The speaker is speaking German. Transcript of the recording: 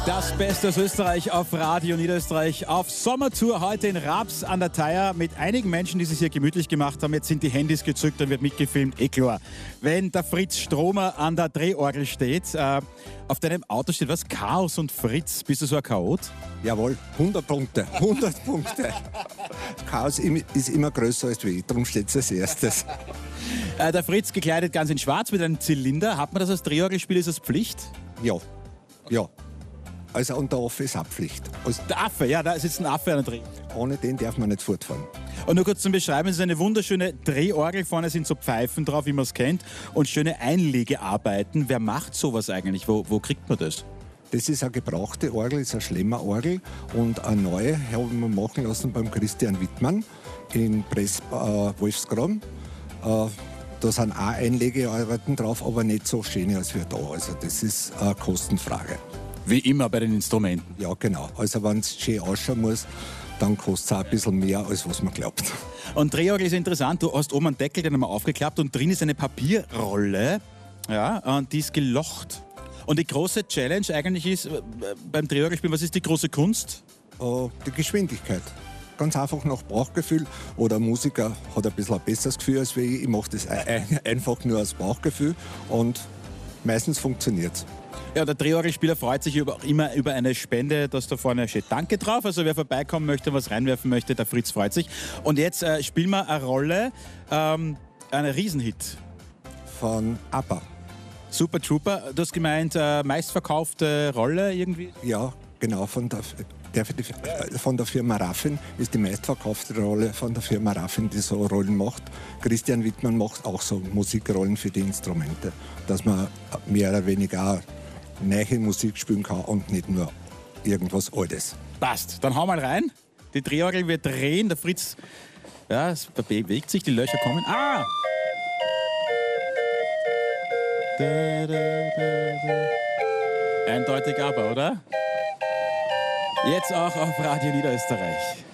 Das Beste aus Österreich auf Radio Niederösterreich auf Sommertour heute in Raps an der Theier mit einigen Menschen, die es hier gemütlich gemacht haben. Jetzt sind die Handys gezückt und wird mitgefilmt. Klar. Wenn der Fritz Stromer an der Drehorgel steht, auf deinem Auto steht was? Chaos und Fritz. Bist du so ein Chaot? Jawohl, 100 Punkte. 100 Punkte. Chaos ist immer größer als wie, darum steht es als erstes. Der Fritz gekleidet ganz in schwarz mit einem Zylinder. Hat man das als Drehorgelspiel? Ist das Pflicht? Ja, ja. Also und der Affe ist auch Pflicht. Also Der Affe, ja, da sitzt ein Affe an der Dreh. ohne den darf man nicht fortfahren. Und nur kurz zum Beschreiben, es ist eine wunderschöne Drehorgel, vorne sind so Pfeifen drauf, wie man es kennt, und schöne Einlegearbeiten. Wer macht sowas eigentlich? Wo kriegt man das? Das ist eine gebrauchte Orgel, ist eine Schlemmerorgel und eine neue haben wir machen lassen beim Christian Wittmann in Wolfsgraben. Da sind auch Einlegearbeiten drauf, aber nicht so schöne als wir da. Also das ist eine Kostenfrage. Wie immer bei den Instrumenten. Ja, genau. Also wenn es schön ausschauen muss, dann kostet es auch ein bisschen mehr, als was man glaubt. Und Drehorgel ist interessant, du hast oben einen Deckel, den haben wir aufgeklappt und drin ist eine Papierrolle, ja, und die ist gelocht. Und die große Challenge eigentlich ist, beim Drehorgelspielen, was ist die große Kunst? Die Geschwindigkeit. Ganz einfach nach Bauchgefühl. Oder ein Musiker hat ein bisschen ein besseres Gefühl als ich. Ich mache das einfach nur als Bauchgefühl und meistens funktioniert es. Ja, der Drehorgelspieler freut sich immer über eine Spende, dass da vorne steht Danke drauf. Also wer vorbeikommen möchte, was reinwerfen möchte, der Fritz freut sich. Und jetzt spielen wir eine Rolle, einen Riesenhit. Von ABBA. Super Trooper, du hast gemeint, meistverkaufte Rolle irgendwie? Ja, genau. Von der Firma Raffin ist die meistverkaufte Rolle von der Firma Raffin, die so Rollen macht. Christian Wittmann macht auch so Musikrollen für die Instrumente, dass man mehr oder weniger auch neue Musik spielen kann und nicht nur irgendwas Altes. Passt, dann hau mal rein. Die Drehorgel wird drehen, der Fritz, ja, es bewegt sich, die Löcher kommen. Ah! Eindeutig aber, oder? Jetzt auch auf Radio Niederösterreich.